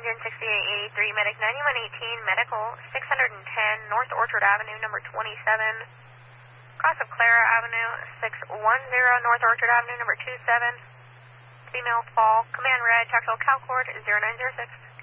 engine 6883, medic 9118, medical 610 North Orchard Avenue, number 27. Cross of Clara Avenue, 610 North Orchard Avenue, number 27. Female fall, command red, tactile Calcord 0906.